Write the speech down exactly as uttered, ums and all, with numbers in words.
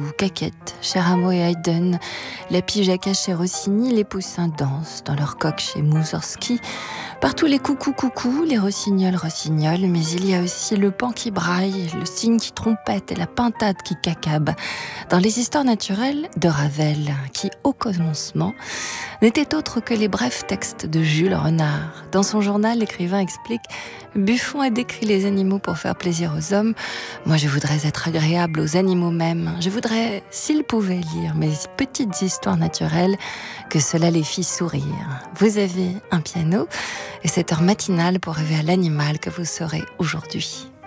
Caquette, chez Rameau et Haydn, la Pijaca chez Rossini, les poussins dansent dans leur coque chez Moussorski. Partout les coucous coucous, les rossignols rossignols, mais il y a aussi le pan qui braille, le cygne qui trompette et la pintade qui cacabe. Dans les histoires naturelles de Ravel, qui au commencement n'étaient autres que les brefs textes de Jules Renard. Dans son journal, l'écrivain explique « Buffon a décrit les animaux pour faire plaisir aux hommes. Moi, je voudrais être agréable aux animaux mêmes. Je voudrais, s'ils pouvaient lire mes petites histoires naturelles, que cela les fit sourire. » Vous avez un piano et cette heure matinale pour rêver à l'animal que vous serez aujourd'hui.